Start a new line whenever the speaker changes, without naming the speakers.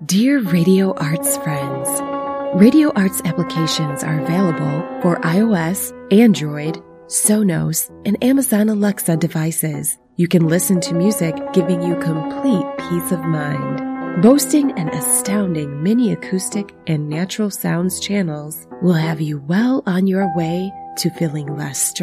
Dear Radio Arts friends, Radio Arts applications are available for iOS, Android, Sonos, and Amazon Alexa devices. You can listen to music giving you complete peace of mind. Boasting an astounding mini acoustic and natural sounds channels will have you well on your way to feeling less stressed